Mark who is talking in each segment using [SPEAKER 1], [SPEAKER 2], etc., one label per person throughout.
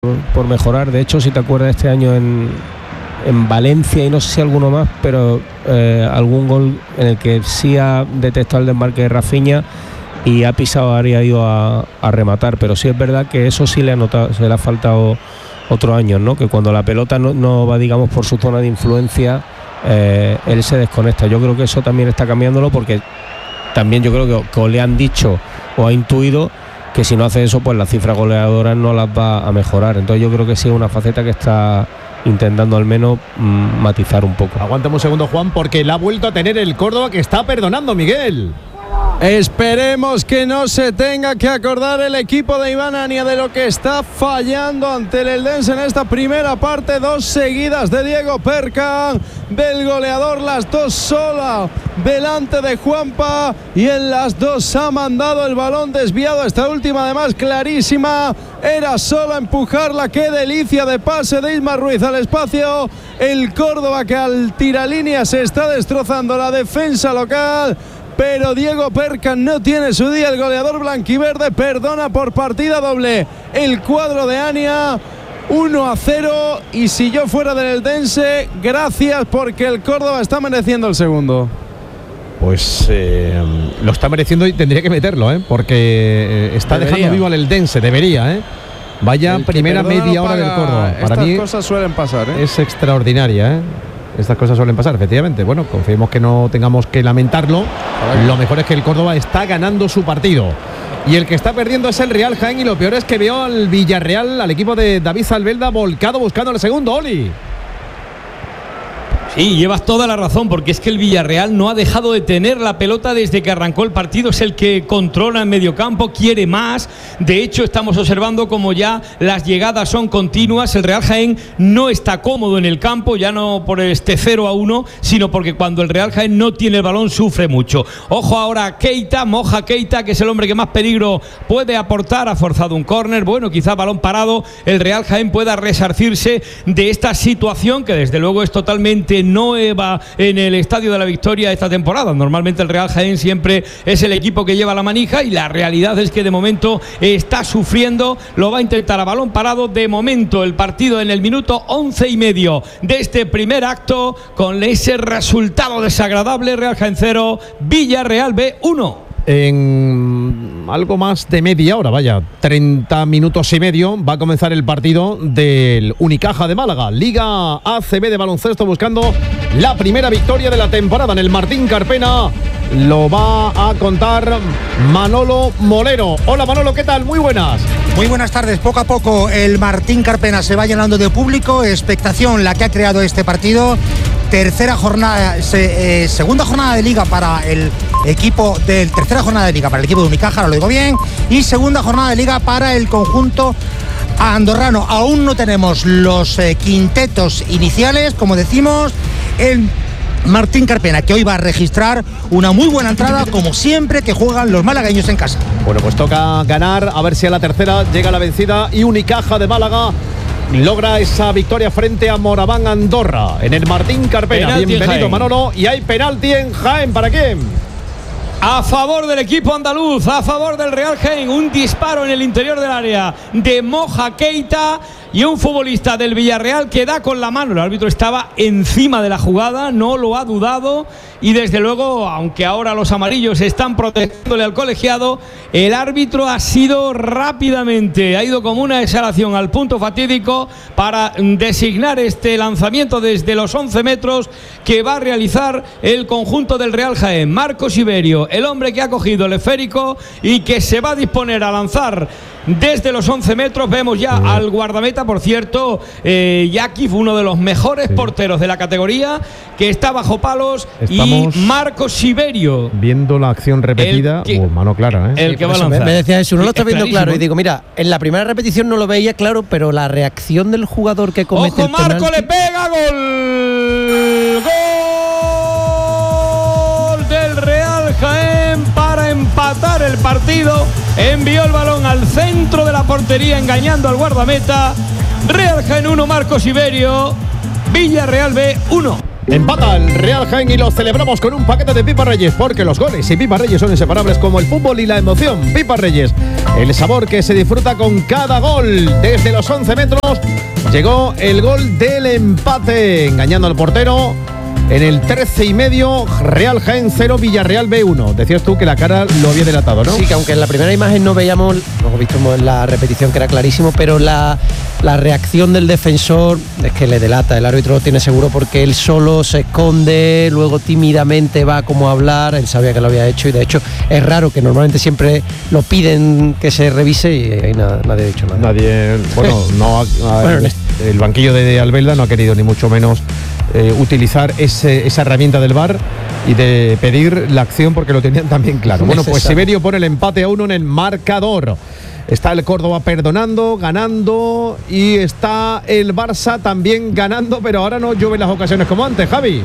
[SPEAKER 1] por mejorar. De hecho, si te acuerdas, este año en Valencia, y no sé si alguno más, pero algún gol en el que sí ha detectado el desmarque de Rafinha y ha pisado área, ha ido a rematar. Pero sí es verdad que eso sí le ha faltado otros años, ¿no? Que cuando la pelota no va, digamos, por su zona de influencia, él se desconecta. Yo creo que eso también está cambiándolo, porque también yo creo que le han dicho o ha intuido que si no hace eso, pues las cifras goleadoras no las va a mejorar. Entonces yo creo que sí es una faceta que está intentando al menos matizar un poco.
[SPEAKER 2] Aguántame un segundo, Juan, porque la ha vuelto a tener el Córdoba, que está perdonando, Miguel.
[SPEAKER 3] Esperemos que no se tenga que acordar el equipo de Iván Ania de lo que está fallando ante el Eldense en esta primera parte. 2 seguidas de Diego Perkan, del goleador, las 2 sola delante de Juanpa, y en las 2 ha mandado el balón desviado. Esta última, además, clarísima, era solo empujarla. Qué delicia de pase de Isma Ruiz al espacio. El Córdoba, que al tiralínea se está destrozando la defensa local, pero Diego Perkan no tiene su día. El goleador blanquiverde perdona por partida doble el cuadro de Ania. 1-0, y si yo fuera del Eldense, gracias, porque el Córdoba está mereciendo el segundo.
[SPEAKER 2] Pues lo está mereciendo y tendría que meterlo, porque está dejando vivo al Eldense. Debería, Vaya primera media hora del Córdoba. Para mí,
[SPEAKER 3] estas cosas suelen pasar,
[SPEAKER 2] es extraordinaria, Estas cosas suelen pasar, efectivamente. Bueno, confiemos que no tengamos que lamentarlo. Lo mejor es que el Córdoba está ganando su partido. Y el que está perdiendo es el Real Jaén. Y lo peor es que veo al Villarreal, al equipo de David Zalbelda, volcado buscando el segundo. Oli.
[SPEAKER 4] Sí, llevas toda la razón, porque es que el Villarreal no ha dejado de tener la pelota desde que arrancó el partido. Es el que controla en medio campo, quiere más. De hecho, estamos observando como ya las llegadas son continuas. El Real Jaén no está cómodo en el campo, ya no por este 0-1, sino porque cuando el Real Jaén no tiene el balón sufre mucho. Ojo ahora a Keita, Moja Keita, que es el hombre que más peligro puede aportar. Ha forzado un córner, bueno, quizá balón parado. El Real Jaén pueda resarcirse de esta situación, que desde luego es totalmente nueva en el Estadio de la Victoria esta temporada. Normalmente el Real Jaén siempre es el equipo que lleva la manija, y la realidad es que de momento está sufriendo. Lo va a intentar a balón parado. De momento el partido en el minuto 11:30 de este primer acto, con ese resultado desagradable: Real Jaén 0, Villarreal B 1.
[SPEAKER 2] En algo más de media hora, 30 minutos y medio, va a comenzar el partido del Unicaja de Málaga, Liga ACB de baloncesto, buscando la primera victoria de la temporada en el Martín Carpena. Lo va a contar Manolo Molero. Hola Manolo, ¿qué tal? Muy buenas.
[SPEAKER 5] Muy buenas tardes. Poco a poco el Martín Carpena se va llenando de público, expectación la que ha creado este partido. Segunda jornada de liga para el equipo tercera jornada de liga para el equipo de Unicaja, ahora lo digo bien, y segunda jornada de liga para el conjunto andorrano. Aún no tenemos los quintetos iniciales, como decimos. El Martín Carpena, que hoy va a registrar una muy buena entrada, como siempre que juegan los malagueños en casa.
[SPEAKER 2] Bueno, pues toca ganar, a ver si a la tercera llega la vencida y Unicaja de Málaga logra esa victoria frente a Moraván Andorra en el Martín Carpena.
[SPEAKER 4] Penalti.
[SPEAKER 2] Bienvenido Manolo. Y hay penalti en Jaén. ¿Para quién?
[SPEAKER 4] A favor del equipo andaluz, a favor del Real Jaén. Un disparo en el interior del área de Moja Keita, y un futbolista del Villarreal que da con la mano. El árbitro estaba encima de la jugada, no lo ha dudado, y desde luego, aunque ahora los amarillos están protegiéndole al colegiado, el árbitro ha sido rápidamente, ha ido como una exhalación al punto fatídico para designar este lanzamiento desde los 11 metros que va a realizar el conjunto del Real Jaén. Marcos Iberio, el hombre que ha cogido el esférico y que se va a disponer a lanzar desde los 11 metros. Vemos ya al guardameta, por cierto, Jaki, uno de los mejores porteros de la categoría, que está bajo palos. Estamos y Marcos Siberio
[SPEAKER 2] viendo la acción repetida, mano clara,
[SPEAKER 4] el que va a lanzar.
[SPEAKER 6] Me decía eso, no lo está viendo claro, y digo, mira, en la primera repetición no lo veía claro, pero la reacción del jugador que comete.
[SPEAKER 4] ¡Ojo, Marco, le pega! ¡Gol! ¡Gol del Real Jaén para empatar el partido! Envió el balón al centro de la portería, engañando al guardameta. Real Jaén 1, Marcos Iberio, Villarreal B 1.
[SPEAKER 2] Empata el Real Jaén y lo celebramos con un paquete de Pipas Reyes, porque los goles y Pipas Reyes son inseparables como el fútbol y la emoción. Pipas Reyes, el sabor que se disfruta con cada gol. Desde los 11 metros llegó el gol del empate, engañando al portero. En el 13,5, Real Jaén 0, Villarreal B1. Decías tú que la cara lo había delatado, ¿no?
[SPEAKER 6] Sí, que aunque en la primera imagen no veíamos, luego vimos en la repetición que era clarísimo, pero la reacción del defensor es que le delata. El árbitro lo tiene seguro porque él solo se esconde, luego tímidamente va como a hablar. Él sabía que lo había hecho y de hecho es raro, que normalmente siempre lo piden que se revise y ahí nadie ha dicho nada.
[SPEAKER 2] Nadie, bueno, no el banquillo de Albelda no ha querido ni mucho menos utilizar esa herramienta del VAR y de pedir la acción porque lo tenían también claro. Bueno, pues Siberio pone el empate a 1 en el marcador. Está el Córdoba perdonando, ganando, y está el Barça también ganando, pero ahora no llueven las ocasiones como antes, Javi.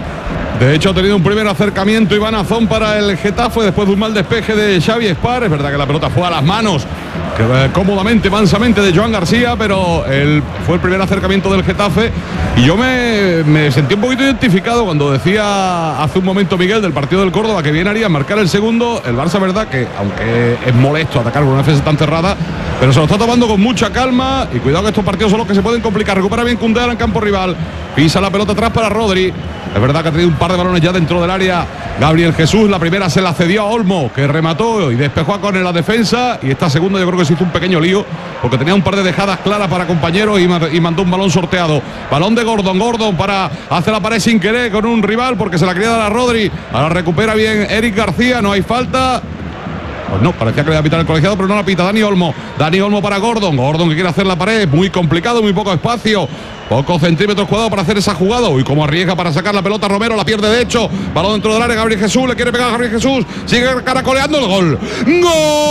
[SPEAKER 7] De hecho, ha tenido un primer acercamiento Iván Azón para el Getafe después de un mal despeje de Xavi Espar. Es verdad que la pelota fue a las manos cómodamente, mansamente de Joan García, pero fue el primer acercamiento del Getafe. Y yo me sentí un poquito identificado cuando decía hace un momento Miguel del partido del Córdoba que bien haría marcar el segundo. El Barça, verdad que aunque es molesto atacar con una defensa tan cerrada, pero se lo está tomando con mucha calma. Y cuidado que estos partidos son los que se pueden complicar. Recupera bien Koundé en campo rival, pisa la pelota atrás para Rodri. Es verdad que ha tenido un par de balones ya dentro del área Gabriel Jesús. La primera se la cedió a Olmo, que remató y despejó a Con en la defensa. Y esta segunda yo creo que se hizo un pequeño lío, porque tenía un par de dejadas claras para compañeros y mandó un balón sorteado. Balón de Gordon para hacer la pared sin querer con un rival, porque se la quería dar a Rodri. Ahora recupera bien Eric García, no hay falta. Pues no, parecía que le iba a pitar el colegiado, pero no la pita Dani Olmo para Gordon que quiere hacer la pared, muy complicado, muy poco espacio, pocos centímetros cuadrados para hacer esa jugada. Uy, cómo arriesga para sacar la pelota Romero, la pierde de hecho, balón dentro del área, Gabriel Jesús, le quiere pegar a Gabriel Jesús, sigue caracoleando, el gol. ¡Gol!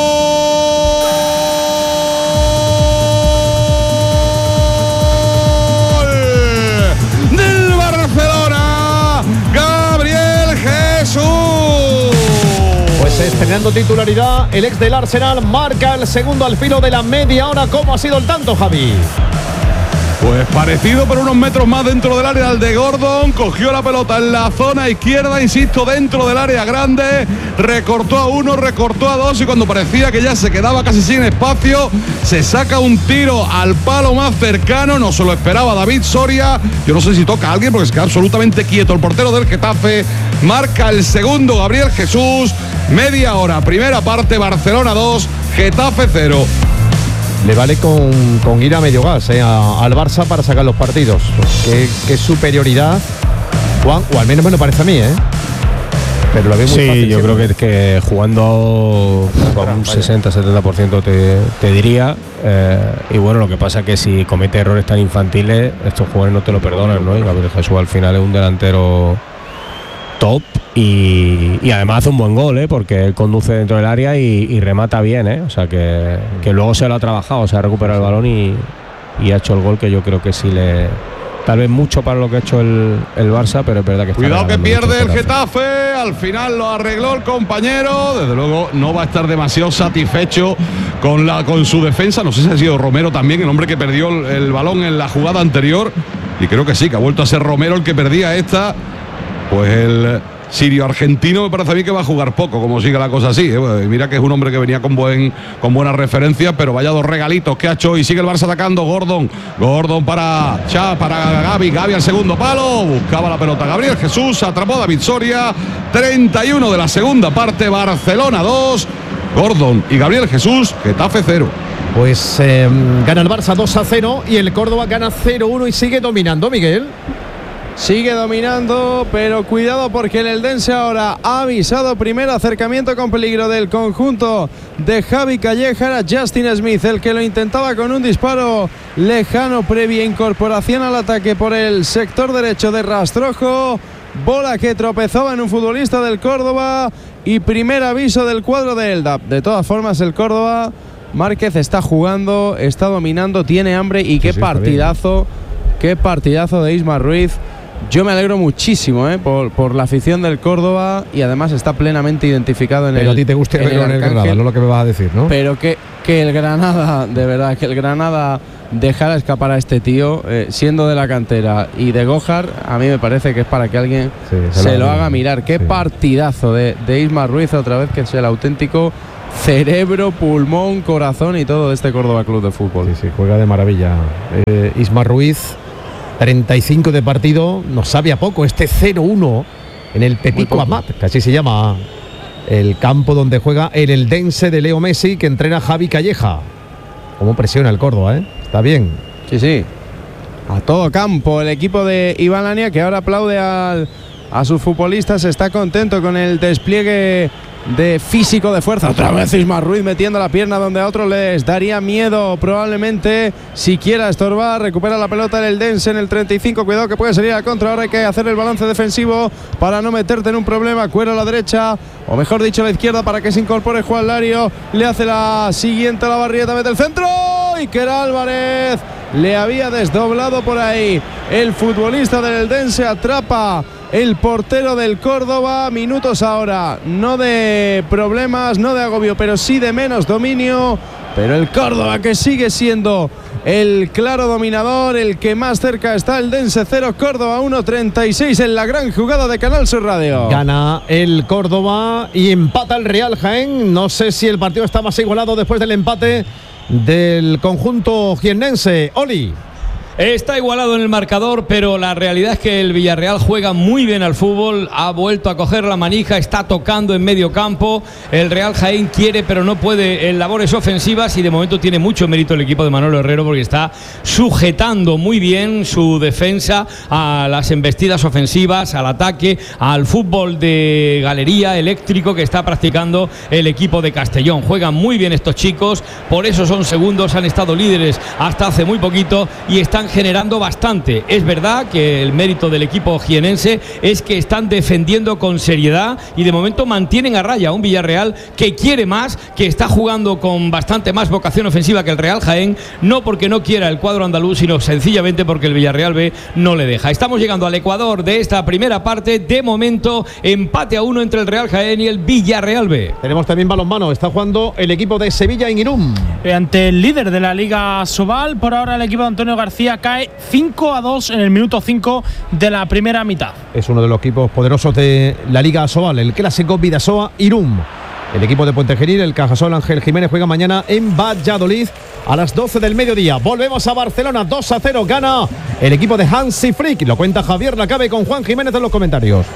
[SPEAKER 7] Del Barcelona, Gabriel Jesús.
[SPEAKER 2] Pues estrenando titularidad, el ex del Arsenal marca el segundo al filo de la media hora. ¿Cómo ha sido el tanto, Javi?
[SPEAKER 7] Pues parecido, pero unos metros más dentro del área al de Gordon. Cogió la pelota en la zona izquierda, insisto, dentro del área grande. Recortó a uno, recortó a dos, y cuando parecía que ya se quedaba casi sin espacio, se saca un tiro al palo más cercano. No se lo esperaba David Soria. Yo no sé si toca a alguien porque se queda absolutamente quieto el portero del Getafe. Marca el segundo Gabriel Jesús. Media hora, primera parte, Barcelona 2, Getafe 0.
[SPEAKER 2] Le vale con ir a medio gas al Barça para sacar los partidos. Qué superioridad, Juan, o al menos me lo parece a mí, pero lo veo muy fácil.
[SPEAKER 1] Sí, yo creo que jugando con un 60-70% te diría. Y bueno, lo que pasa es que si comete errores tan infantiles, estos jugadores no te lo perdonan, ¿no? Y Gabriel Jesús al final es un delantero top y además hace un buen gol, porque él conduce dentro del área y remata bien, o sea que luego se lo ha trabajado, se ha recuperado el balón y ha hecho el gol, que yo creo que sí tal vez mucho para lo que ha hecho el Barça, pero es verdad que
[SPEAKER 7] cuidado que pierde el Getafe, al final lo arregló el compañero. Desde luego no va a estar demasiado satisfecho con su defensa. No sé si ha sido Romero también el hombre que perdió el balón en la jugada anterior, y creo que sí, que ha vuelto a ser Romero el que perdía esta. Pues el sirio argentino me parece a mí que va a jugar poco, como sigue la cosa así, Mira que es un hombre que venía con buena referencia, pero vaya dos regalitos que ha hecho. Y sigue el Barça atacando. Gordon para Gaby al segundo palo, buscaba la pelota Gabriel Jesús, atrapó a David Soria. 31 de la segunda parte, Barcelona 2, Gordon y Gabriel Jesús, Getafe 0.
[SPEAKER 2] Pues gana el Barça 2-0 y el Córdoba gana 0-1 y sigue dominando, Miguel.
[SPEAKER 3] Sigue dominando, pero cuidado porque el Eldense ahora ha avisado. Primer acercamiento con peligro del conjunto de Javi Calleja. Era Justin Smith el que lo intentaba con un disparo lejano, previa incorporación al ataque por el sector derecho de Rastrojo. Bola que tropezaba en un futbolista del Córdoba y primer aviso del cuadro de Eldab. De todas formas, el Córdoba, Márquez está jugando, está dominando, tiene hambre y qué partidazo de Isma Ruiz. Yo me alegro muchísimo por la afición del Córdoba, y además está plenamente identificado en
[SPEAKER 2] pero a ti te gusta verlo en el Granada, no lo que me vas a decir, ¿no?
[SPEAKER 3] Pero que el Granada, de verdad, que el Granada dejar escapar a este tío, siendo de la cantera y de Gojar, a mí me parece que es para que alguien se lo haga mirar. Qué partidazo de Isma Ruiz, otra vez, que es el auténtico cerebro, pulmón, corazón y todo de este Córdoba Club de Fútbol.
[SPEAKER 2] Sí, juega de maravilla. Isma Ruiz, 35 de partido, nos sabe a poco este 0-1 en el Pepico Amat, que así se llama el campo donde juega el Eldense de Leo Messi, que entrena Javi Calleja. Cómo presiona el Córdoba, está bien.
[SPEAKER 3] Sí, a todo campo el equipo de Iván Lania, que ahora aplaude a sus futbolistas, está contento con el despliegue de físico, de fuerza. Otra vez Isma Ruiz metiendo la pierna donde a otros les daría miedo probablemente siquiera estorbar. Recupera la pelota el Eldense en el 35, cuidado que puede salir a contra. Ahora hay que hacer el balance defensivo para no meterte en un problema. Cuero a la derecha, o mejor dicho a la izquierda, para que se incorpore Juan Lario. Le hace la siguiente a la barrieta, mete el centro, y que era Álvarez le había desdoblado por ahí. El futbolista del Eldense atrapa el portero del Córdoba. Minutos ahora, no de problemas, no de agobio, pero sí de menos dominio. Pero el Córdoba, que sigue siendo el claro dominador, el que más cerca está. El Eldense 0, Córdoba 1, 36 en la gran jugada de Canal Sur Radio.
[SPEAKER 2] Gana el Córdoba y empata el Real Jaén. No sé si el partido está más igualado después del empate del conjunto jiennense. Oli.
[SPEAKER 4] Está igualado en el marcador, pero la realidad es que el Villarreal juega muy bien al fútbol, ha vuelto a coger la manija, está tocando en medio campo. El Real Jaén quiere, pero no puede en labores ofensivas, y de momento tiene mucho mérito el equipo de Manolo Herrero, porque está sujetando muy bien su defensa a las embestidas ofensivas, al ataque, al fútbol de galería eléctrico que está practicando el equipo de Castellón. Juegan muy bien estos chicos, por eso son segundos, han estado líderes hasta hace muy poquito y están generando bastante. Es verdad que el mérito del equipo jienense es que están defendiendo con seriedad y de momento mantienen a raya un Villarreal que quiere más, que está jugando con bastante más vocación ofensiva que el Real Jaén, no porque no quiera el cuadro andaluz, sino sencillamente porque el Villarreal B no le deja. Estamos llegando al Ecuador de esta primera parte. De momento, empate a 1 entre el Real Jaén y el Villarreal B.
[SPEAKER 2] Tenemos también balonmano. Está jugando el equipo de Sevilla en Irún.
[SPEAKER 8] Ante el líder de la Liga Sobal, por ahora el equipo de Antonio García cae 5-2 en el minuto 5 de la primera mitad.
[SPEAKER 2] Es uno de los equipos poderosos de la Liga Sobal, el clásico Bidasoa Irún. El equipo de Puente Genil, el Cajasol Ángel Jiménez, juega mañana en Valladolid a las 12 del mediodía. Volvemos a Barcelona, 2-0 gana el equipo de Hansi Flick. Lo cuenta Javier Lacabe con Juan Jiménez en los comentarios.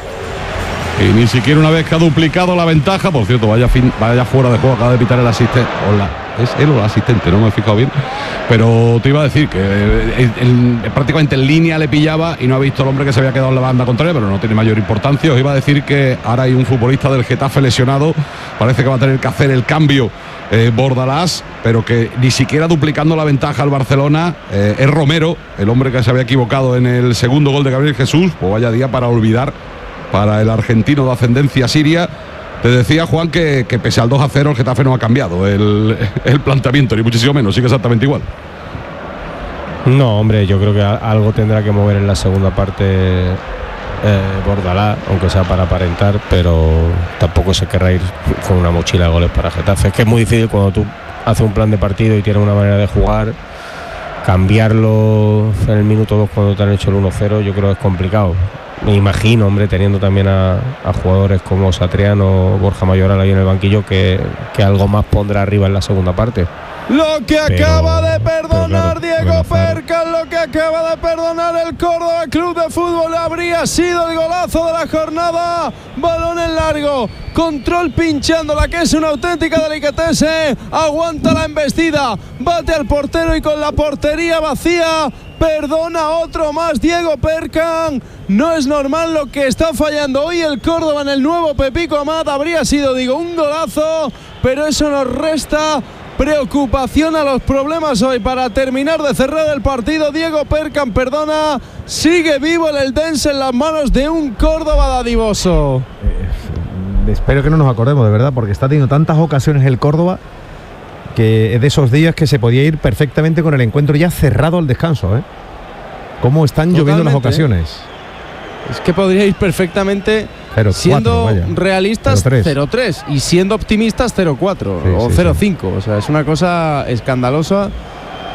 [SPEAKER 7] Y ni siquiera una vez que ha duplicado la ventaja, por cierto, vaya fuera de juego, acaba de pitar el asistente. Es él o el asistente, no me he fijado bien. Pero te iba a decir que prácticamente en línea le pillaba y no ha visto el hombre que se había quedado en la banda contraria, pero no tiene mayor importancia. Os iba a decir que ahora hay un futbolista del Getafe lesionado, parece que va a tener que hacer el cambio Bordalás, pero que ni siquiera duplicando la ventaja al Barcelona. Es Romero, el hombre que se había equivocado en el segundo gol de Gabriel Jesús. Pues vaya día para olvidar para el argentino de ascendencia siria. Te decía, Juan, que pese al 2-0 el Getafe no ha cambiado el planteamiento, ni muchísimo menos, sigue exactamente igual.
[SPEAKER 1] No, hombre, yo creo que algo tendrá que mover en la segunda parte Bordalás, aunque sea para aparentar, pero tampoco se querrá ir con una mochila de goles para Getafe. Es que es muy difícil cuando tú haces un plan de partido y tienes una manera de jugar, cambiarlo en el minuto 2 cuando te han hecho el 1-0, yo creo que es complicado. Me imagino, hombre, teniendo también a jugadores como Satriano, Borja Mayoral ahí en el banquillo, que algo más pondrá arriba en la segunda parte.
[SPEAKER 3] Lo que acaba de perdonar Diego Percas, lo que acaba de perdonar el Córdoba Club de Fútbol, habría sido el golazo de la jornada. Balón en largo, control pinchando, la que es una auténtica delicatese. Aguanta la embestida, bate al portero y con la portería vacía perdona otro más Diego Percas. No es normal lo que está fallando hoy el Córdoba en el nuevo Pepico Amat. Habría sido, un golazo, pero eso nos resta preocupación a los problemas hoy. Para terminar de cerrar el partido, Diego Percas perdona, sigue vivo el Eldense en las manos de un Córdoba dadivoso.
[SPEAKER 2] Espero que no nos acordemos, de verdad, porque está teniendo tantas ocasiones el Córdoba que es de esos días que se podía ir perfectamente con el encuentro ya cerrado al descanso, ¿eh? Cómo están lloviendo las ocasiones.
[SPEAKER 3] Es que podría ir perfectamente,
[SPEAKER 2] 0-4,
[SPEAKER 3] siendo realistas 0-3 y siendo optimistas 0-4 o 0-5. O sea, es una cosa escandalosa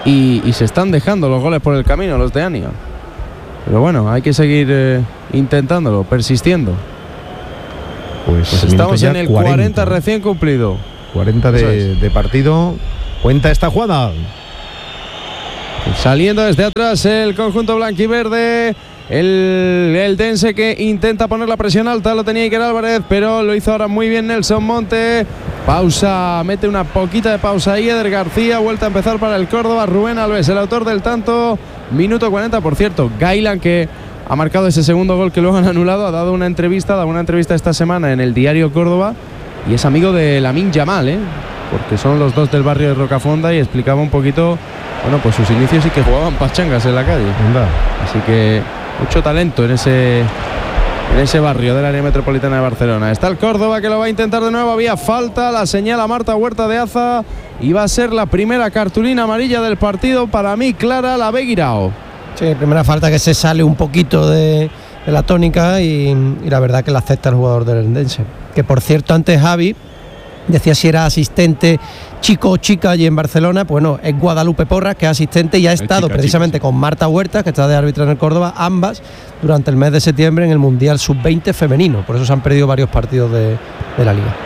[SPEAKER 3] y se están dejando los goles por el camino los de Ania. Pero bueno, hay que seguir intentándolo, persistiendo. Pues estamos en el 40 recién cumplido.
[SPEAKER 2] 40 de partido. Cuenta esta jugada.
[SPEAKER 3] Saliendo desde atrás el conjunto blanquiverde. El Eldense que intenta poner la presión alta, lo tenía Iker Álvarez, pero lo hizo ahora muy bien Nelson Monte. Pausa, mete una poquita de pausa ahí Eder García, vuelta a empezar para el Córdoba. Rubén Alves, el autor del tanto, minuto 40. Por cierto, Gailan, que ha marcado ese segundo gol que luego han anulado, ha dado una entrevista esta semana en el diario Córdoba y es amigo de Lamine Yamal, porque son los dos del barrio de Rocafonda, y explicaba un poquito, bueno, pues sus inicios y que jugaban pachangas en la calle. Así que mucho talento en ese barrio del área metropolitana de Barcelona. Está el Córdoba que lo va a intentar de nuevo. Había falta, la señala Marta Huerta de Aza y va a ser la primera cartulina amarilla del partido. Para mí, clara, la ve Guirao.
[SPEAKER 6] Sí, primera falta que se sale un poquito de la tónica y la verdad que la acepta el jugador del Eldense. Que por cierto, antes Javi decía si era asistente chico o chica allí en Barcelona. Pues no, es Guadalupe Porras, que es asistente y ha estado precisamente con Marta Huerta, que está de árbitra en el Córdoba, ambas durante el mes de septiembre en el Mundial Sub-20 femenino. Por eso se han perdido varios partidos de la Liga.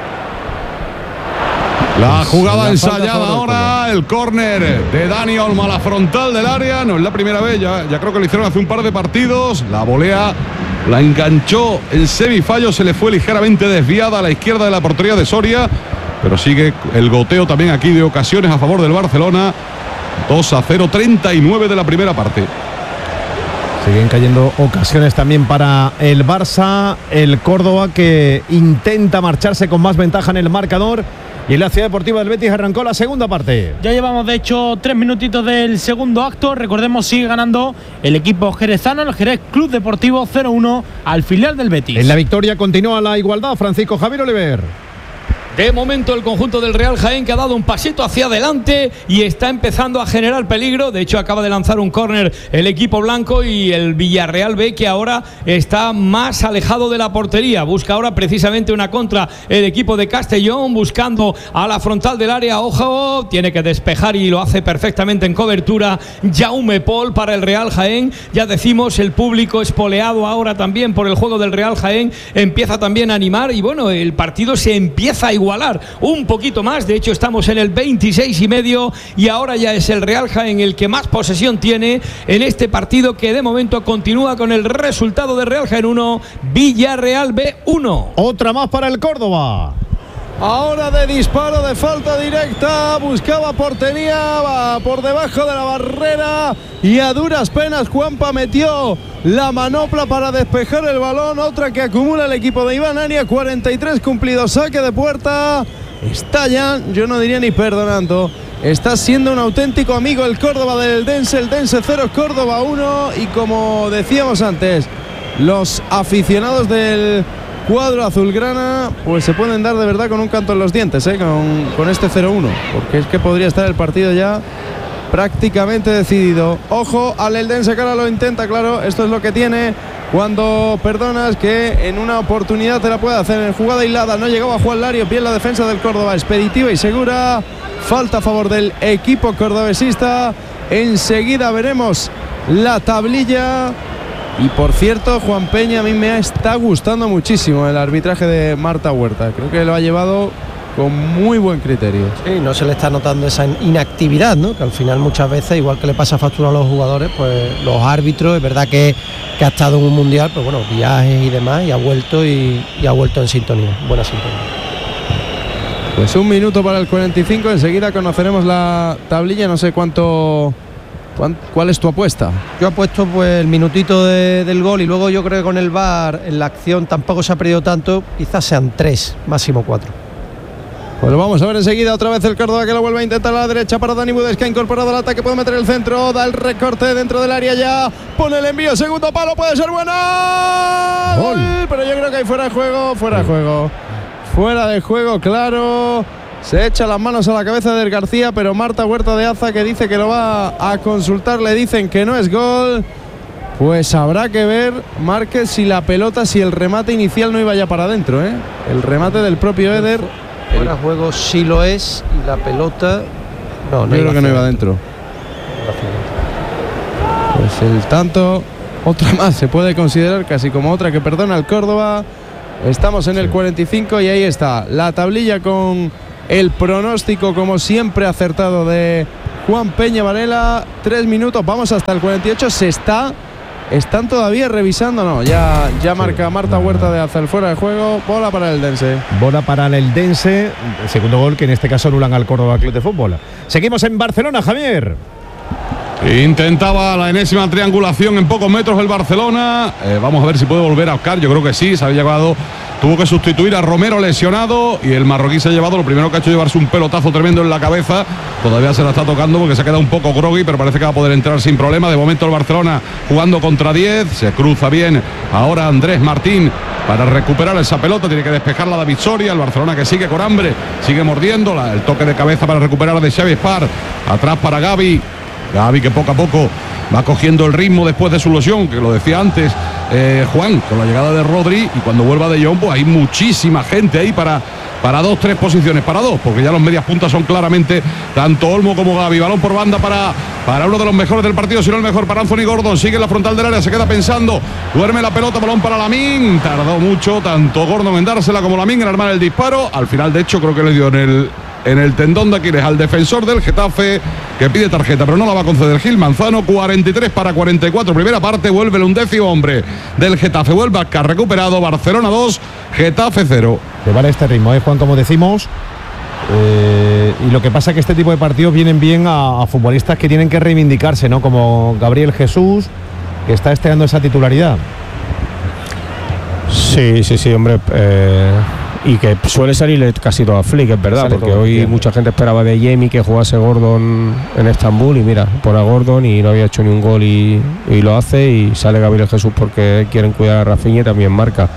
[SPEAKER 7] La jugada ensayada ahora, el córner de Dani Olmo a la frontal del área. No es la primera vez, ya creo que lo hicieron hace un par de partidos. La volea la enganchó en semifallo, se le fue ligeramente desviada a la izquierda de la portería de Soria, pero sigue el goteo también aquí de ocasiones a favor del Barcelona. 2-0, 39 de la primera parte.
[SPEAKER 2] Siguen cayendo ocasiones también para el Barça. El Córdoba que intenta marcharse con más ventaja en el marcador. Y en la Ciudad Deportiva del Betis arrancó la segunda parte.
[SPEAKER 8] Ya llevamos de hecho 3 minutitos del segundo acto. Recordemos, sigue ganando el equipo jerezano, el Jerez Club Deportivo 0-1 al filial del Betis.
[SPEAKER 2] En la victoria continúa la igualdad. Francisco Javier Oliver.
[SPEAKER 4] De momento el conjunto del Real Jaén, que ha dado un pasito hacia adelante y está empezando a generar peligro. De hecho, acaba de lanzar un córner el equipo blanco y el Villarreal B, que ahora está más alejado de la portería. Busca ahora precisamente una contra el equipo de Castellón, buscando a la frontal del área. Ojo, tiene que despejar y lo hace perfectamente en cobertura Jaume Pol para el Real Jaén. Ya decimos, el público espoleado ahora también por el juego del Real Jaén empieza también a animar y bueno, el partido se empieza a igualar un poquito más. De hecho, estamos en el 26,5 y ahora ya es el Real Jaén el que más posesión tiene en este partido, que de momento continúa con el resultado de Real Jaén 1, Villarreal B 1.
[SPEAKER 2] Otra más para el Córdoba.
[SPEAKER 3] Ahora de disparo de falta directa, buscaba portería, va por debajo de la barrera y a duras penas Juanpa metió la manopla para despejar el balón. Otra que acumula el equipo de Iván Ania, 43 cumplidos, saque de puerta. Está ya, yo no diría ni perdonando, está siendo un auténtico amigo el Córdoba del Eldense. Eldense 0, Córdoba 1, y como decíamos antes, los aficionados del cuadro azulgrana pues se pueden dar de verdad con un canto en los dientes con este 0-1, porque es que podría estar el partido ya prácticamente decidido. Ojo al Eldense, que ahora lo intenta, claro, esto es lo que tiene cuando perdonas, que en una oportunidad te la puede hacer. En jugada hilada no llegaba Juan Lario, bien la defensa del Córdoba, expeditiva y segura. Falta a favor del equipo cordobesista. Enseguida veremos la tablilla. Y por cierto, Juan Peña, a mí me está gustando muchísimo el arbitraje de Marta Huerta. Creo que lo ha llevado con muy buen criterio.
[SPEAKER 6] Sí, no se le está notando esa inactividad, ¿no? Que al final muchas veces, igual que le pasa factura a los jugadores, pues los árbitros, es verdad que ha estado en un mundial, pues bueno, viajes y demás, y ha vuelto en sintonía, buena sintonía.
[SPEAKER 3] Pues 1 minuto para el 45, enseguida conoceremos la tablilla. No sé ¿cuál es tu apuesta?
[SPEAKER 6] Yo apuesto pues el minutito del gol, y luego yo creo que con el VAR en la acción tampoco se ha perdido tanto, quizás sean 3, máximo 4.
[SPEAKER 3] Pues lo vamos a ver enseguida. Otra vez el Córdoba, que lo vuelve a intentar a la derecha para Dani Budes, que ha incorporado el ataque, puede meter el centro, da el recorte dentro del área ya, pone el envío, segundo palo, puede ser buena. ¡Gol! Pero yo creo que hay fuera de juego, fuera de juego, claro. Se echa las manos a la cabeza de García, pero Marta Huerta de Aza, que dice que lo va a consultar, le dicen que no es gol. Pues habrá que ver, Márquez, si la pelota, si el remate inicial no iba ya para adentro, el remate del propio Eder.
[SPEAKER 6] Fuera juego sí lo es, y la pelota yo
[SPEAKER 3] creo que no iba adentro. Es el tanto. Otra más se puede considerar casi como otra que perdona el Córdoba. Estamos en el 45 y ahí está la tablilla con el pronóstico como siempre acertado de Juan Peña Varela. 3 minutos, vamos hasta el 48. Están todavía revisando, no, ya marca Marta Huerta de hacia el fuera de juego. Bola para el Eldense.
[SPEAKER 2] Bola para el Eldense. El segundo gol que en este caso anulan al Córdoba Club de Fútbol. Seguimos en Barcelona, Javier.
[SPEAKER 7] Intentaba la enésima triangulación en pocos metros el Barcelona. Vamos a ver si puede volver a Oscar. Yo creo que sí, se había llevado. Tuvo que sustituir a Romero lesionado y el marroquí se ha llevado. Lo primero que ha hecho es llevarse un pelotazo tremendo en la cabeza. Todavía se la está tocando porque se ha quedado un poco groggy, pero parece que va a poder entrar sin problema. De momento el Barcelona jugando contra 10. Se cruza bien ahora Andrés Martín para recuperar esa pelota. Tiene que despejarla David Soria. El Barcelona que sigue con hambre, sigue mordiéndola. El toque de cabeza para recuperar de Xavi Espar. Atrás para Gavi. Gavi que poco a poco va cogiendo el ritmo después de su lesión, que lo decía antes Juan, con la llegada de Rodri, y cuando vuelva De Jong, pues hay muchísima gente ahí para 2-3 posiciones, para 2, porque ya los medias puntas son claramente tanto Olmo como Gavi. Balón por banda para uno de los mejores del partido, si no el mejor, para Anthony Gordon. Sigue en la frontal del área, se queda pensando, duerme la pelota, balón para Lamine. Tardó mucho tanto Gordon en dársela como Lamine en armar el disparo. Al final, de hecho, creo que le dio en el tendón de Aquiles al defensor del Getafe, que pide tarjeta, pero no la va a conceder Gil Manzano. 43-44, primera parte. Vuelve el 11º hombre del Getafe, vuelve a recuperado. Barcelona 2, Getafe 0.
[SPEAKER 2] Le vale este ritmo, Juan, como decimos. Y lo que pasa es que este tipo de partidos vienen bien a futbolistas que tienen que reivindicarse, ¿no? Como Gabriel Jesús, que está estrenando esa titularidad.
[SPEAKER 1] Sí, hombre. Y que suele salir casi todo a Flick, es verdad, porque hoy mucha gente esperaba de Jamie que jugase Gordon en Estambul, y mira, pone a Gordon y no había hecho ni un gol y lo hace, y sale Gabriel Jesús porque quieren cuidar a Rafinha y también marca.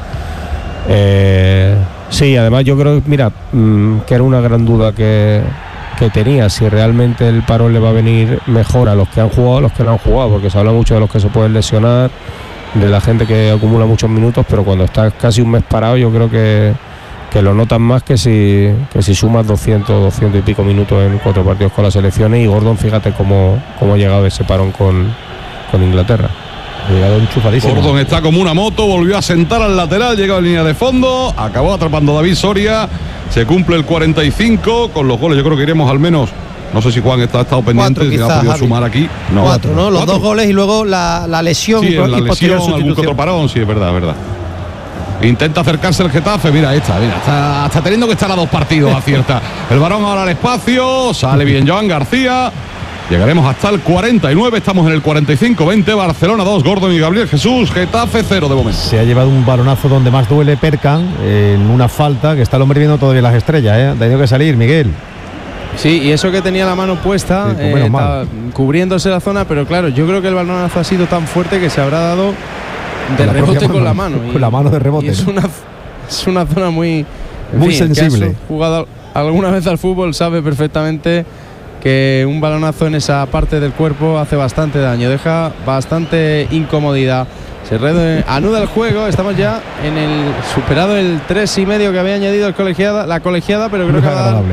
[SPEAKER 1] Sí, además yo creo, mira, que era una gran duda que tenía, si realmente el parón le va a venir mejor a los que han jugado, a los que no han jugado, porque se habla mucho de los que se pueden lesionar, de la gente que acumula muchos minutos, pero cuando estás casi un mes parado yo creo que lo notan más que si sumas 200 y pico minutos en 4 partidos con las selecciones. Y Gordon, fíjate cómo ha llegado ese parón con Inglaterra. Ha llegado enchufadísimo.
[SPEAKER 7] Gordon está como una moto, volvió a sentar al lateral, llegó en línea de fondo, acabó atrapando a David Soria. Se cumple el 45 con los goles. Yo creo que iremos al menos, no sé si Juan ha estado pendiente,
[SPEAKER 6] 4,
[SPEAKER 7] si ha podido sumar aquí.
[SPEAKER 6] No, 4, ¿no? Los 2 goles y luego la lesión.
[SPEAKER 7] Sí, la lesión, algún otro parón, sí, es verdad. Intenta acercarse el Getafe, mira, está teniendo que estar a 2 partidos, acierta. El balón ahora al espacio, sale bien Joan García. Llegaremos hasta el 49, estamos en el 45-20, Barcelona 2, Gordon y Gabriel Jesús, Getafe 0 de momento.
[SPEAKER 2] Se ha llevado un balonazo donde más duele Perkan, en una falta, que está el hombre viendo todavía las estrellas, Ha tenido que salir, Miguel.
[SPEAKER 3] Sí, y eso que tenía la mano puesta, cubriéndose la zona, pero claro, yo creo que el balonazo ha sido tan fuerte que se habrá dado de rebote con la mano.
[SPEAKER 2] Con la mano de rebote.
[SPEAKER 3] Es una zona muy
[SPEAKER 2] sensible.
[SPEAKER 3] Que has jugado alguna vez al fútbol sabe perfectamente que un balonazo en esa parte del cuerpo hace bastante daño, deja bastante incomodidad. Se anuda el juego, estamos ya en el superado el 3,5 que había añadido la colegiada, pero creo que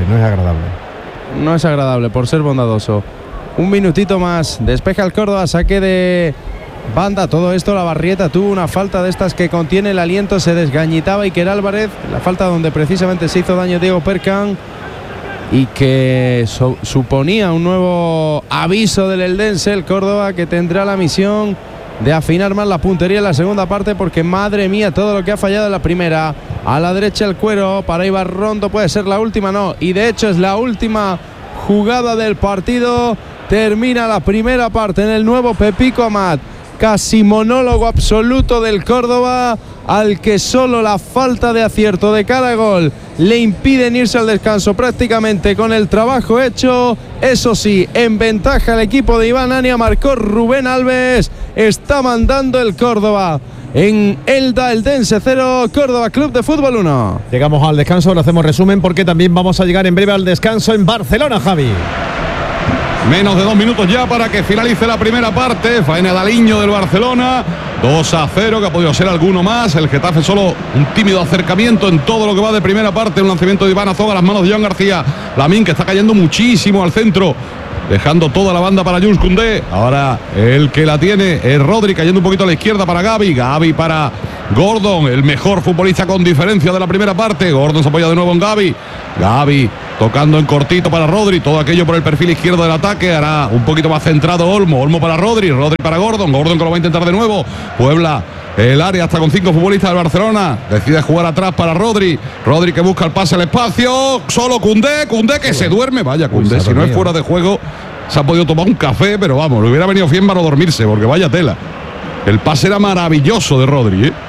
[SPEAKER 3] no es agradable por ser bondadoso. Un minutito más, despeja el Córdoba, saque de banda. Todo esto, la Barrieta tuvo una falta de estas que contiene el aliento, se desgañitaba Iker Álvarez, la falta donde precisamente se hizo daño Diego Perkan y que suponía un nuevo aviso del Eldense, el Córdoba, que tendrá la misión de afinar más la puntería en la segunda parte, porque madre mía todo lo que ha fallado en la primera. A la derecha el cuero para Ibar Rondo, puede ser la última, no, y de hecho es la última jugada del partido. Termina la primera parte en el nuevo Pepico Amat, casi monólogo absoluto del Córdoba, al que solo la falta de acierto de cada gol le impiden irse al descanso prácticamente con el trabajo hecho. Eso sí, en ventaja el equipo de Iván Ania, marcó Rubén Alves. Está mandando el Córdoba en Eldense 0, Córdoba Club de Fútbol 1.
[SPEAKER 2] Llegamos al descanso, ahora hacemos resumen porque también vamos a llegar en breve al descanso en Barcelona, Javi.
[SPEAKER 7] Menos de 2 minutos ya para que finalice la primera parte. Faena Daliño del Barcelona, 2-0, que ha podido ser alguno más. El Getafe solo un tímido acercamiento en todo lo que va de primera parte. Un lanzamiento de Iván Azón a las manos de Joan García. Lamine, que está cayendo muchísimo al centro dejando toda la banda para Jules Koundé. Ahora el que la tiene es Rodri, cayendo un poquito a la izquierda para Gavi. Gavi para Gordon, el mejor futbolista con diferencia de la primera parte. Gordon se apoya de nuevo en Gavi. Gavi tocando en cortito para Rodri, todo aquello por el perfil izquierdo del ataque. Hará un poquito más centrado Olmo. Olmo para Rodri, Rodri para Gordon. Gordon que lo va a intentar de nuevo. Puebla el área hasta con 5 futbolistas del Barcelona. Decide jugar atrás para Rodri. Rodri que busca el pase al espacio. Solo Koundé. Koundé que se duerme. Vaya Koundé, si no es fuera de juego, se ha podido tomar un café, pero vamos, le hubiera venido bien para no dormirse, porque vaya tela. El pase era maravilloso de Rodri, ¿eh?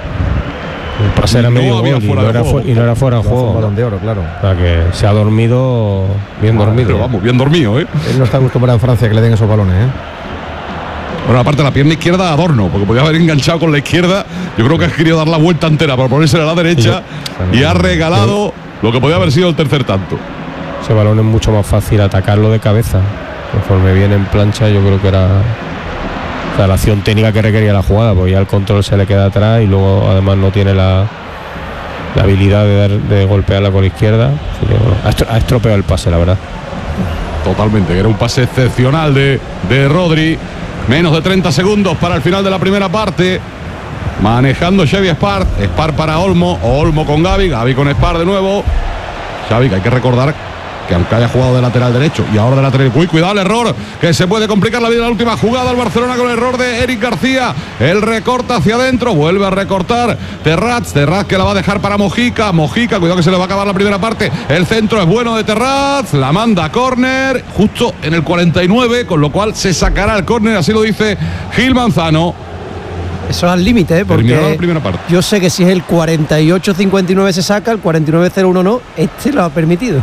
[SPEAKER 1] El pase era medio gol y no era fuera de juego.
[SPEAKER 2] Balón de oro, claro.
[SPEAKER 1] O sea que se ha dormido bien dormido.
[SPEAKER 7] Pero vamos, bien dormido, ¿eh?
[SPEAKER 2] Él no está acostumbrado en Francia que le den esos balones, ¿eh?
[SPEAKER 7] Bueno, aparte la pierna izquierda adorno, porque podía haber enganchado con la izquierda. Yo creo que ha querido dar la vuelta entera para ponérsela a la derecha y ha regalado lo que podía haber sido el tercer tanto.
[SPEAKER 1] Ese balón es mucho más fácil atacarlo de cabeza. Conforme viene en plancha, yo creo que era la acción técnica que requería la jugada, porque ya el control se le queda atrás y luego además no tiene la habilidad de golpearla con la izquierda. Así que, bueno, ha estropeado el pase, la verdad.
[SPEAKER 7] Totalmente, que era un pase excepcional de Rodri. Menos de 30 segundos para el final de la primera parte. Manejando Xavi Espar. Espar para Olmo. Olmo con Gavi. Gavi con Espar de nuevo. Xavi, que hay que recordar que aunque haya jugado de lateral derecho y ahora de lateral, cuidado el error, que se puede complicar la vida en la última jugada al Barcelona con el error de Eric García. El recorta hacia adentro, vuelve a recortar Terrats que la va a dejar para Mojica, cuidado que se le va a acabar la primera parte. El centro es bueno de Terrats, la manda a córner justo en el 49, con lo cual se sacará el córner, así lo dice Gil Manzano.
[SPEAKER 6] Eso es al límite, porque
[SPEAKER 7] la primera parte.
[SPEAKER 6] Yo sé que si es el 48-59 se saca, el 49-01 no, este lo ha permitido.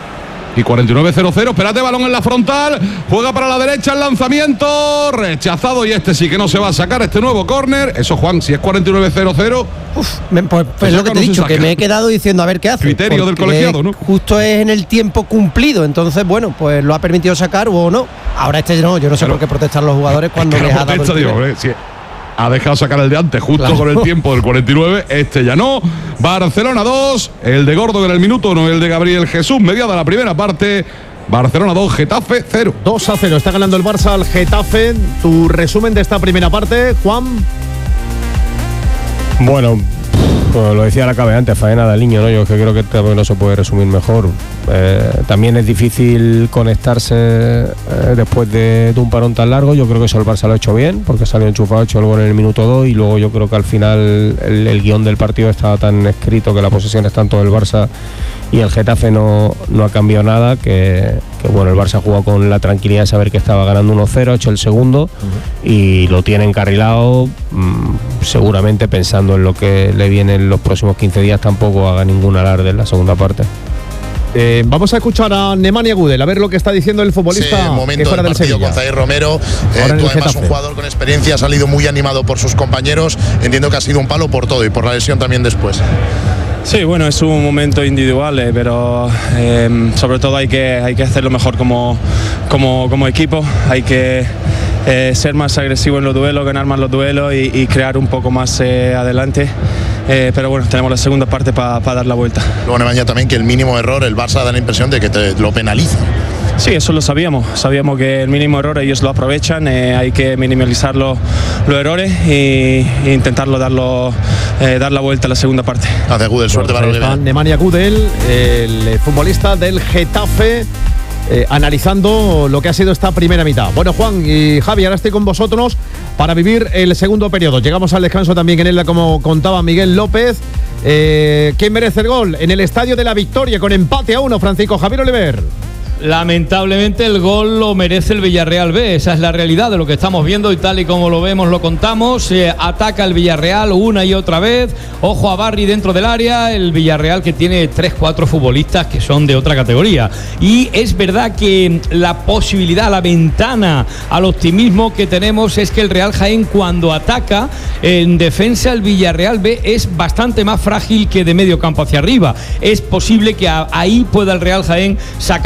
[SPEAKER 7] Y 49-0-0, espérate, balón en la frontal, juega para la derecha, el lanzamiento, rechazado, y este sí que no se va a sacar, este nuevo córner. Eso, Juan, si es 49-0-0.
[SPEAKER 6] Pues lo que te he dicho, que me he quedado diciendo a ver qué hace.
[SPEAKER 7] Criterio del colegiado, ¿no?
[SPEAKER 6] Justo es en el tiempo cumplido, entonces, bueno, pues lo ha permitido sacar o no. Ahora este no, yo no sé por qué protestar los jugadores cuando les ha dado el
[SPEAKER 7] ha dejado sacar el de antes justo claro, con el tiempo del 49, este ya no. Barcelona 2, el de Gordo en el minuto 1, el de Gabriel Jesús, mediada la primera parte. Barcelona 2, Getafe 0.
[SPEAKER 2] 2-0, está ganando el Barça al Getafe. Tu resumen de esta primera parte, Juan.
[SPEAKER 1] Bueno, pues lo decía la cabe antes, faena del niño, ¿no? Yo creo que no se puede resumir mejor. También es difícil conectarse después de un parón tan largo. Yo creo que eso el Barça lo ha hecho bien, porque salió enchufado, hecho el gol en el minuto 2, y luego yo creo que al final el guión del partido estaba tan escrito que la posesión es tanto del Barça y el Getafe no ha cambiado nada, que bueno, el Barça ha jugado con la tranquilidad de saber que estaba ganando 1-0, ha hecho el segundo y lo tiene encarrilado, seguramente pensando en lo que le viene en los próximos 15 días, tampoco haga ningún alarde en la segunda parte.
[SPEAKER 2] Vamos a escuchar a Nemanja Gudel, a ver lo que está diciendo el futbolista.
[SPEAKER 9] Sí, momento
[SPEAKER 2] fuera
[SPEAKER 9] del partido con Zaire Romero. Tú además un jugador con experiencia, ha salido muy animado por sus compañeros. Entiendo que ha sido un palo por todo y por la lesión también después.
[SPEAKER 10] Sí, bueno, es un momento individual, pero sobre todo hay que hacerlo mejor como equipo. Hay que ser más agresivo en los duelos, ganar más los duelos y crear un poco más adelante. Pero bueno, tenemos la segunda parte para dar la vuelta.
[SPEAKER 9] Luego Nemanja también que el mínimo error, el Barça da la impresión de que te lo penaliza.
[SPEAKER 10] Sí, eso lo sabíamos que el mínimo error ellos lo aprovechan, hay que minimizar los errores e intentarlo dar la vuelta a la segunda parte.
[SPEAKER 9] Gracias, Gudel, suerte para el
[SPEAKER 2] Nemanja Gudel, el futbolista del Getafe, analizando lo que ha sido esta primera mitad. Bueno, Juan y Javi, ahora estoy con vosotros para vivir el segundo periodo. Llegamos al descanso también en él, como contaba Miguel López. ¿Quién merece el gol? En el Estadio de la Victoria, con empate a 1, Francisco Javier Oliver.
[SPEAKER 4] Lamentablemente el gol lo merece el Villarreal B, esa es la realidad de lo que estamos viendo y tal y como lo vemos lo contamos. Ataca el Villarreal una y otra vez, ojo a Barry dentro del área, el Villarreal que tiene 3-4 futbolistas que son de otra categoría, y es verdad que la posibilidad, la ventana al optimismo que tenemos es que el Real Jaén, cuando ataca en defensa, el Villarreal B es bastante más frágil que de medio campo hacia arriba. Es posible que ahí pueda el Real Jaén sacar tajada.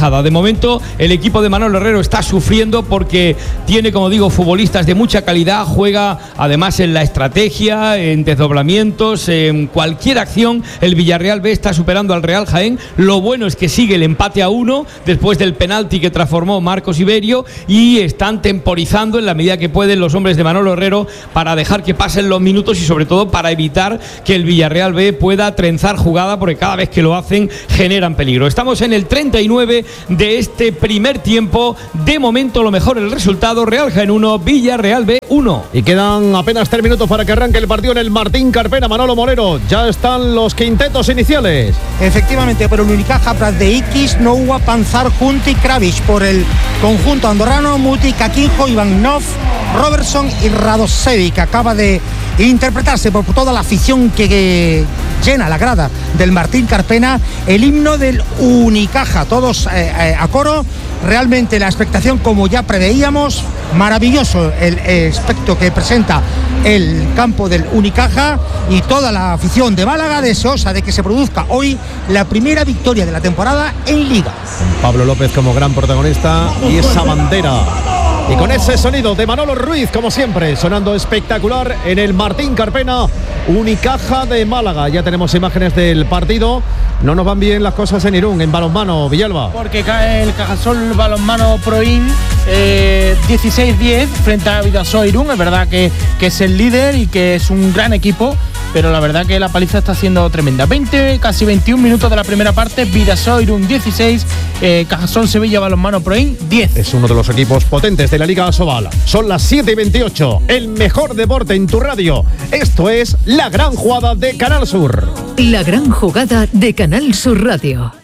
[SPEAKER 4] nada. De momento el equipo de Manolo Herrero está sufriendo porque tiene, como digo, futbolistas de mucha calidad, juega además en la estrategia, en desdoblamientos, en cualquier acción. El Villarreal B está superando al Real Jaén. Lo bueno es que sigue el empate a 1 después del penalti que transformó Marcos Iberio, y están temporizando en la medida que pueden los hombres de Manolo Herrero para dejar que pasen los minutos y sobre todo para evitar que el Villarreal B pueda trenzar jugada, porque cada vez que lo hacen generan peligro. Estamos en el 39 de este primer tiempo. De momento lo mejor el resultado: Real Jaén 1, Villarreal B 1.
[SPEAKER 2] Y quedan apenas 3 minutos para que arranque el partido en el Martín Carpena. Manolo Moreno, ya están los quintetos iniciales.
[SPEAKER 5] Efectivamente, por el Unicaja, Prat de Iquis, Noua, Panzar, Junti, Kravich. Por el conjunto andorrano, Muti, Kakinjo, Ivanov, Robertson y Radosevic. Acaba de interpretarse por toda la afición que llena la grada del Martín Carpena el himno del Unicaja, todos a coro. Realmente la expectación, como ya preveíamos, maravilloso el aspecto que presenta el campo del Unicaja, y toda la afición de Málaga deseosa de que se produzca hoy la primera victoria de la temporada en Liga.
[SPEAKER 2] Pablo López como gran protagonista y esa bandera. Y con ese sonido de Manolo Ruiz, como siempre, sonando espectacular en el Martín Carpena, Unicaja de Málaga. Ya tenemos imágenes del partido. No nos van bien las cosas en Irún, en balonmano, Villalba.
[SPEAKER 8] Porque cae el Cajasol Balonmano Proin 16-10 frente a Vidasoa Irún. Es verdad que es el líder y que es un gran equipo, pero la verdad que la paliza está siendo tremenda. 20, casi 21 minutos de la primera parte. Vidasoa Irún 16, Cajasol Sevilla Balonmano Proin 10.
[SPEAKER 2] Es uno de los equipos potentes de la Liga Asobal. Son las 7:28. El mejor deporte en tu radio. Esto es La Gran Jugada de Canal Sur.
[SPEAKER 11] La Gran Jugada de Canal Sur Radio.